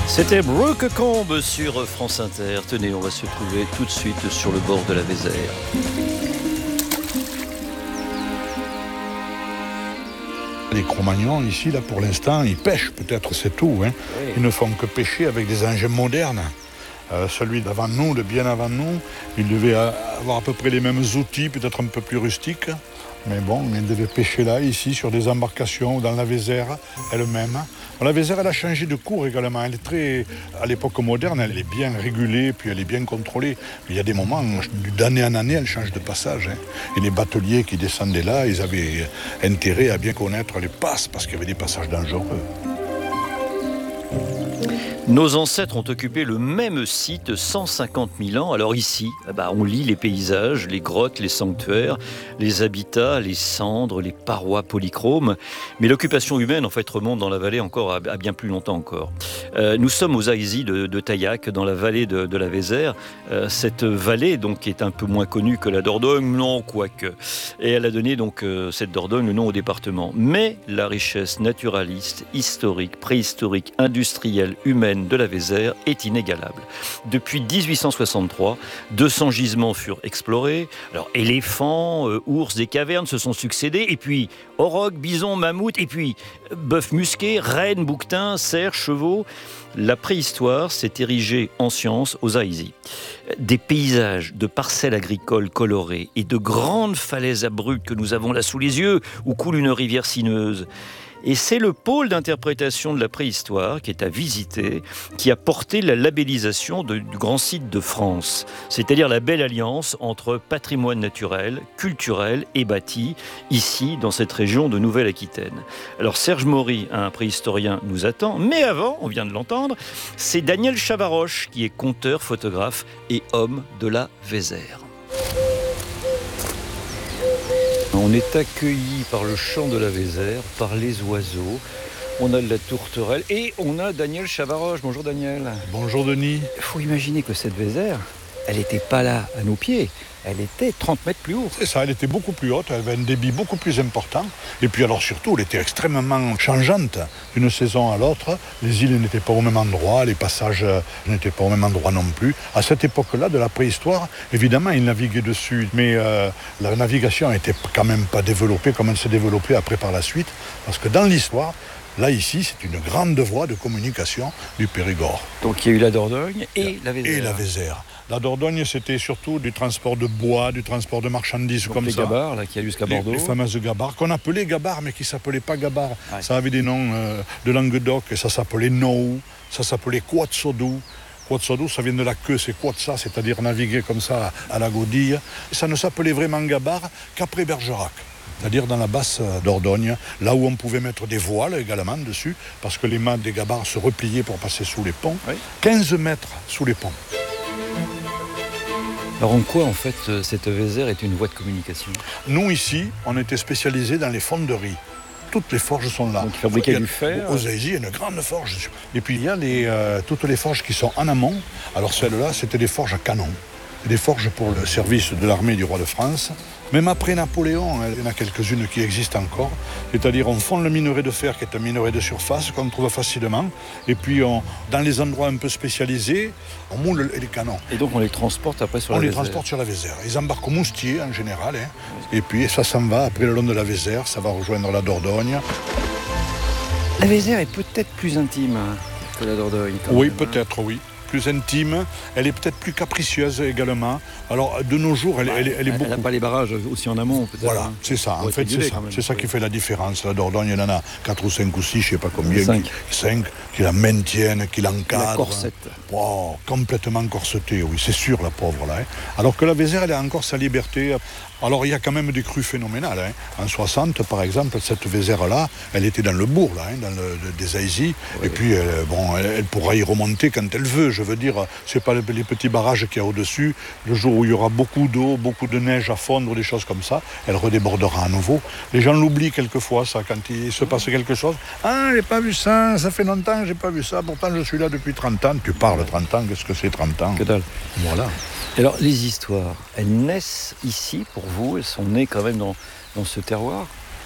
C'était Brooke Combe sur France Inter. Tenez, on va se trouver tout de suite sur le bord de la Vézère. Les Cro-Magnons, ici, là, pour l'instant, ils pêchent, peut-être, c'est tout. Hein. Oui. Ils ne font que pêcher avec des engins modernes. Celui d'avant nous, de bien avant nous, il devait avoir à peu près les mêmes outils, peut-être un peu plus rustiques. Mais bon, il devait pêcher là, ici, sur des embarcations ou dans la Vézère elle-même. La Vézère, elle a changé de cours également. Elle est très, à l'époque moderne, elle est bien régulée, puis elle est bien contrôlée. Mais il y a des moments, d'année en année, elle change de passage. Hein. Et les bateliers qui descendaient là, ils avaient intérêt à bien connaître les passes, parce qu'il y avait des passages dangereux. Nos ancêtres ont occupé le même site 150 000 ans. Alors ici, on lit les paysages, les grottes, les sanctuaires, les habitats, les cendres, les parois polychromes. Mais l'occupation humaine, en fait, remonte dans la vallée encore à bien plus longtemps encore. Nous sommes aux Aïzis de Taillac, dans la vallée de la Vézère. Cette vallée, donc, est un peu moins connue que la Dordogne, non, quoique. Et elle a donné, donc, cette Dordogne, le nom au département. Mais la richesse naturaliste, historique, préhistorique, industrielle, humaine, de la Vézère est inégalable. Depuis 1863, 200 gisements furent explorés. Alors, éléphants, ours des cavernes se sont succédés, et puis aurochs, bisons, mammouths, et puis bœufs musqués, rennes, bouquetins, cerfs, chevaux. La préhistoire s'est érigée en science aux Aïzis. Des paysages de parcelles agricoles colorées et de grandes falaises abruptes que nous avons là sous les yeux, où coule une rivière sinueuse. Et c'est le pôle d'interprétation de la préhistoire qui est à visiter, qui a porté la labellisation du grand site de France, c'est-à-dire la belle alliance entre patrimoine naturel, culturel et bâti, ici, dans cette région de Nouvelle-Aquitaine. Alors Serge Maury, un préhistorien, nous attend, mais avant, on vient de l'entendre, c'est Daniel Chavaroche qui est conteur, photographe et homme de la Vézère. On est accueilli par le chant de la Vézère, par les oiseaux. On a de la tourterelle et on a Daniel Chavaroche. Bonjour Daniel. Bonjour Denis. Il faut imaginer que cette Vézère, elle n'était pas là à nos pieds. Elle était 30 mètres plus haut. C'est ça, elle était beaucoup plus haute, elle avait un débit beaucoup plus important. Et puis alors surtout, elle était extrêmement changeante d'une saison à l'autre. Les îles n'étaient pas au même endroit, les passages n'étaient pas au même endroit non plus. À cette époque-là, de la préhistoire, évidemment, ils naviguaient dessus. Mais la navigation n'était quand même pas développée comme elle s'est développée après par la suite. Parce que dans l'histoire, là, ici, c'est une grande voie de communication du Périgord. Donc il y a eu la Dordogne et la Vézère. Et la Vézère. La Dordogne, c'était surtout du transport de bois, du transport de marchandises. Donc comme les ça. Les gabarres, là, qui allent jusqu'à Bordeaux. Les fameuses gabarres, qu'on appelait gabarres, mais qui ne s'appelaient pas gabarres. Ouais. Ça avait des noms de Languedoc, et ça s'appelait Nou, ça s'appelait Quatsodou. Quatsodou, ça vient de la queue, c'est Quatsa, c'est-à-dire naviguer comme ça à la godille. Et ça ne s'appelait vraiment gabarre qu'après Bergerac. C'est-à-dire dans la basse Dordogne, là où on pouvait mettre des voiles également dessus, parce que les mâts des gabarres se repliaient pour passer sous les ponts. Oui. 15 mètres sous les ponts. Alors en quoi, en fait, cette Vézère est une voie de communication ? Nous, ici, on était spécialisés dans les fonderies. Toutes les forges sont là. Donc ils fabriquaient du fer. Aux Aïzis, il y a une grande forge. Et puis il y a toutes les forges qui sont en amont. Alors celles-là, c'était des forges à canon. Des forges pour le service de l'armée du roi de France. Même après Napoléon, il y en a quelques-unes qui existent encore. C'est-à-dire, on fonde le minerai de fer, qui est un minerai de surface, qu'on trouve facilement. Et puis, dans les endroits un peu spécialisés, on moule les canons. Et donc, on les transporte après sur la Vézère. On les transporte sur la Vézère. Ils embarquent au Moustier, en général. Hein. Et puis, ça s'en va, après le long de la Vézère, ça va rejoindre la Dordogne. La Vézère est peut-être plus intime que la Dordogne. Oui, peut-être, oui. Plus intime, elle est peut-être plus capricieuse également. Alors de nos jours, elle est beaucoup. Elle n'a pas les barrages aussi en amont, peut-être. Voilà, c'est ça. En fait, c'est ça qui fait la différence. La Dordogne, il y en a 4 ou 5 ou 6, je ne sais pas combien. 5 qui la maintiennent, qui l'encadrent. La corsette. Wow, complètement corsetée, oui, c'est sûr, la pauvre là. Hein. Alors que la Vézère, elle a encore sa liberté. Alors il y a quand même des crues phénoménales. Hein. En 60, par exemple, cette Vézère-là, elle était dans le bourg, là, hein, des Aïzis. Oui. Et puis, elle pourra y remonter quand elle veut. Je veux dire, c'est pas les petits barrages qu'il y a au-dessus. Le jour où il y aura beaucoup d'eau, beaucoup de neige à fondre, des choses comme ça, elle redébordera à nouveau. Les gens l'oublient quelquefois, ça, quand il se passe quelque chose. Ah, j'ai pas vu ça, ça fait longtemps que j'ai pas vu ça. Pourtant, je suis là depuis 30 ans. Tu parles 30 ans, qu'est-ce que c'est 30 ans ? Que dalle. Voilà. Alors, les histoires, elles naissent ici pour vous, elles sont nées quand même dans ce terroir ?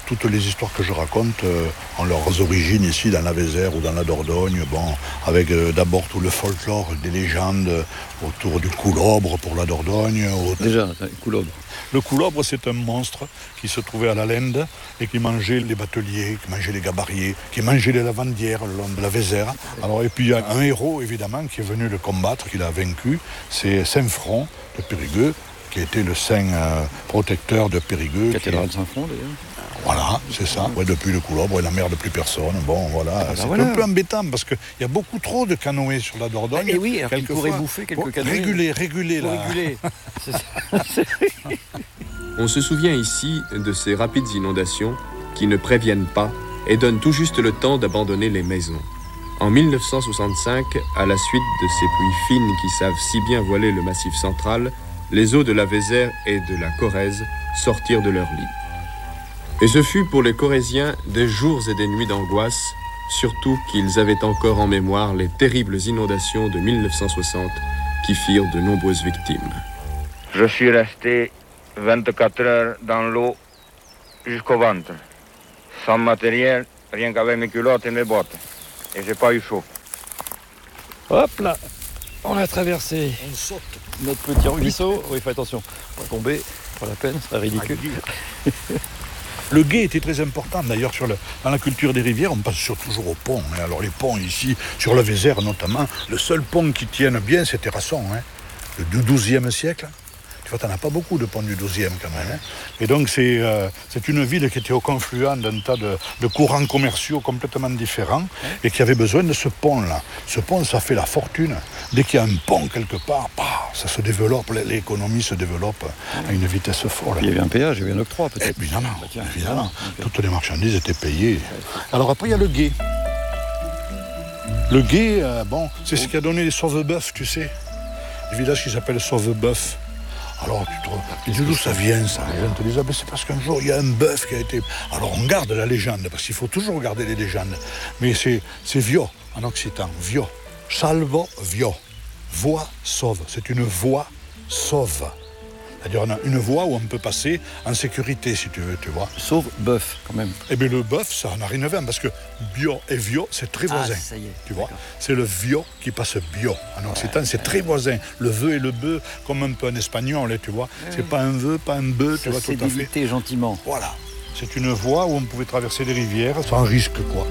Toutes les histoires que je raconte ont leurs origines ici dans la Vézère ou dans la Dordogne, avec d'abord tout le folklore, des légendes autour du coulobre pour la Dordogne. Déjà, coulobre. Le coulobre, c'est un monstre qui se trouvait à la Lende et qui mangeait les bateliers, qui mangeait les gabariers, qui mangeait les lavandières le long de la Vézère. Et puis il y a un héros, évidemment, qui est venu le combattre, qui l'a vaincu, c'est Saint-Front de Périgueux, qui était le saint protecteur de Périgueux. Cathédrale de Saint-Front, d'ailleurs. Voilà, c'est ça. Ouais, depuis le coulobre, il n'emmerde plus personne. C'est un peu embêtant parce qu'il y a beaucoup trop de canoës sur la Dordogne. Et oui, alors qu'il pourrait bouffer quelques canoës. Réguler là. C'est ça. On se souvient ici de ces rapides inondations qui ne préviennent pas et donnent tout juste le temps d'abandonner les maisons. En 1965, à la suite de ces pluies fines qui savent si bien voiler le Massif central, les eaux de la Vézère et de la Corrèze sortirent de leur lit. Et ce fut pour les Corréziens des jours et des nuits d'angoisse, surtout qu'ils avaient encore en mémoire les terribles inondations de 1960 qui firent de nombreuses victimes. Je suis resté 24 heures dans l'eau jusqu'au ventre, sans matériel, rien qu'avec mes culottes et mes bottes. Et j'ai pas eu chaud. Hop là, on a traversé On saute. notre petit ruisseau. Oui, fais attention, on va tomber, pas la peine, c'est ridicule. Le gué était très important, d'ailleurs, dans la culture des rivières, on passe toujours au pont. Alors les ponts ici, sur la Vézère notamment, le seul pont qui tienne bien, c'est Terrasson, du XIIe siècle. Tu vois, t'en as pas beaucoup de ponts du XIIe quand même. Et donc c'est une ville qui était au confluent d'un tas de courants commerciaux complètement différents et qui avait besoin de ce pont-là. Ce pont, ça fait la fortune. Dès qu'il y a un pont quelque part, ça se développe, l'économie se développe à une vitesse folle. Il y avait un péage, il y avait un octroi peut-être. Évidemment. Toutes les marchandises étaient payées. Alors après, il y a le gué. Le gué, c'est ce qui a donné les Sauve-Boeuf, tu sais. Le village qui s'appelle Sauve-Boeuf. Alors tu dis d'où ça vient ça? Les gens te disent c'est parce qu'un jour il y a un bœuf qui a été. Alors on garde la légende, parce qu'il faut toujours garder les légendes. Mais c'est vio en occitan, vio. Salvo vio. Voie sauve. C'est une voie sauve. C'est-à-dire on a une voie où on peut passer en sécurité, si tu veux, tu vois. Sauf bœuf, quand même. Eh bien, le bœuf, ça n'a rien à voir, parce que bio et vio, c'est très voisin. Ça y est. Tu vois, c'est le vio qui passe bio. En occitan, c'est très voisin. Le veu et le bœuf, comme un peu en espagnol, tu vois. C'est pas un veu, pas un bœuf, tu vois, tout à fait. C'est gentiment. Voilà. C'est une voie où on pouvait traverser les rivières sans risque, quoi.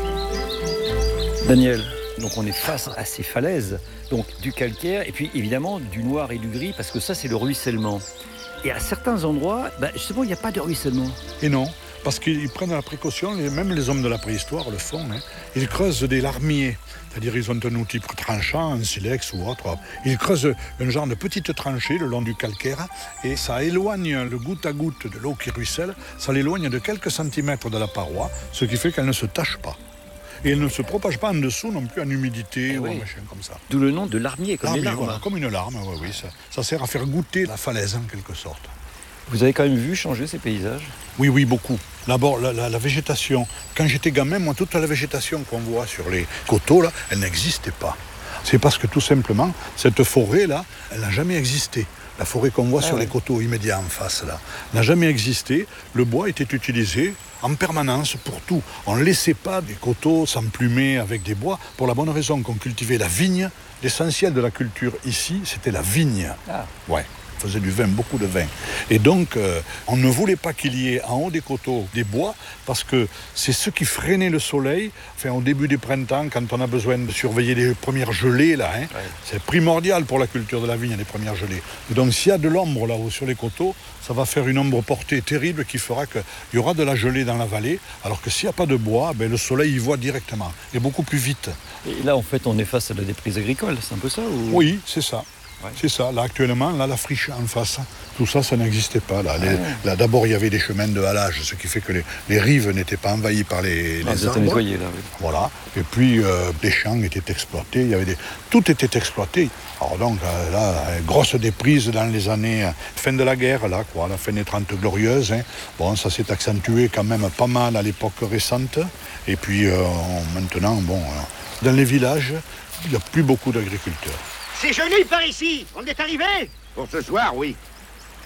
Daniel, donc on est face à ces falaises, donc du calcaire, et puis évidemment du noir et du gris, parce que ça c'est le ruissellement. Et à certains endroits, justement, il n'y a pas de ruissellement. Et non, parce qu'ils prennent la précaution, même les hommes de la préhistoire le font, ils creusent des larmiers. C'est-à-dire ils ont un outil tranchant, un silex ou autre. Ils creusent un genre de petite tranchée le long du calcaire et ça éloigne le goutte à goutte de l'eau qui ruisselle, ça l'éloigne de quelques centimètres de la paroi, ce qui fait qu'elle ne se tache pas. Et elle ne se propage pas en dessous non plus en humidité ou en machin comme ça. D'où le nom de larmier, comme les larmes. Voilà, comme une larme, oui. Ça sert à faire goûter la falaise en quelque sorte. Vous avez quand même vu changer ces paysages? Oui, beaucoup. D'abord, la végétation. Quand j'étais gamin, moi, toute la végétation qu'on voit sur les coteaux, là, elle n'existait pas. C'est parce que tout simplement, cette forêt-là, elle n'a jamais existé. La forêt qu'on voit sur les coteaux immédiats en face, là, n'a jamais existé. Le bois était utilisé en permanence pour tout. On ne laissait pas des coteaux s'emplumer avec des bois pour la bonne raison qu'on cultivait la vigne. L'essentiel de la culture ici, c'était la vigne. Ouais. On faisait du vin, beaucoup de vin. Et donc, on ne voulait pas qu'il y ait en haut des coteaux des bois, parce que c'est ce qui freinait le soleil. Enfin, au début du printemps, quand on a besoin de surveiller les premières gelées, là, c'est primordial pour la culture de la vigne, les premières gelées. Et donc, s'il y a de l'ombre là-haut sur les coteaux, ça va faire une ombre portée terrible qui fera qu'il y aura de la gelée dans la vallée, alors que s'il n'y a pas de bois, le soleil y voit directement, et beaucoup plus vite. Et là, en fait, on est face à la déprise agricole, c'est un peu ça ou... Oui, c'est ça. Ouais. C'est ça. Là, actuellement, la friche en face, tout ça, ça n'existait pas. Là, d'abord, il y avait des chemins de halage, ce qui fait que les rives n'étaient pas envahies par les arbres. Nettoyé, là, oui. Voilà. Et puis, les champs étaient exploités. Tout était exploité. Alors donc, grosse déprise dans les années fin de la guerre, la fin des 30 glorieuses. Bon, ça s'est accentué quand même pas mal à l'époque récente. Et puis, maintenant, dans les villages, il n'y a plus beaucoup d'agriculteurs. C'est joli par ici. On est arrivé. Pour ce soir, oui.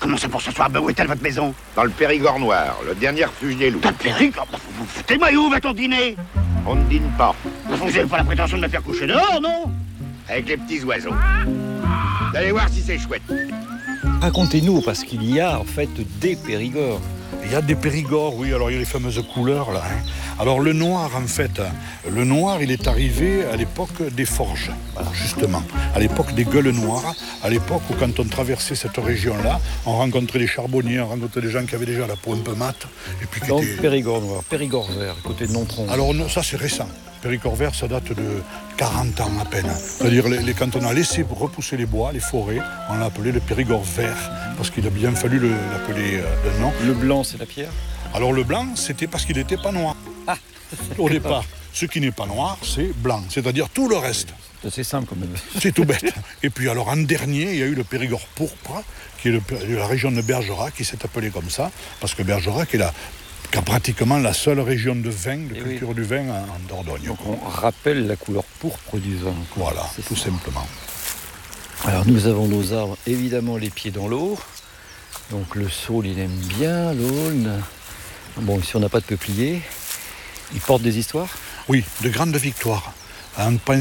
Comment ça pour ce soir? Ben où est-elle votre maison? Dans le Périgord noir, le dernier refuge des loups. Dans le Périgord? Vous foutez-moi, et où va-t-on dîner? On ne dîne pas. Vous n'avez pas la prétention de me faire coucher dehors, non? Avec les petits oiseaux. Vous allez voir si c'est chouette. Racontez-nous, parce qu'il y a en fait des Périgords. Il y a des Périgords, oui, alors il y a les fameuses couleurs là. Alors le noir, en fait, le noir, il est arrivé à l'époque des forges, voilà, justement. À l'époque des gueules noires, à l'époque où quand on traversait cette région-là, on rencontrait des charbonniers, on rencontrait des gens qui avaient déjà la peau un peu mate. Et puis Donc Périgord noir, Périgord vert, côté de Nontron. Alors ça c'est récent. Périgord vert, ça date de 40 ans à peine. C'est-à-dire quand on a laissé repousser les bois, les forêts, on l'a appelé le Périgord vert, parce qu'il a bien fallu l'appeler d'un nom. Le blanc, c'est la pierre? Alors le blanc, c'était parce qu'il n'était pas noir. Ah. Au départ, ce qui n'est pas noir, c'est blanc. C'est-à-dire tout le reste. C'est simple quand même. C'est tout bête. Et puis alors en dernier, il y a eu le Périgord pourpre, qui est de la région de Bergerac, qui s'est appelé comme ça, parce que Bergerac est qui a pratiquement la seule région de vin, de culture du vin en Dordogne. Donc on rappelle la couleur pourpre du vin. Voilà, tout simplement. Alors nous avons nos arbres, évidemment les pieds dans l'eau. Donc le saule, il aime bien l'aulne. Bon, ici on n'a pas de peuplier. Il porte des histoires? Oui, de grandes victoires.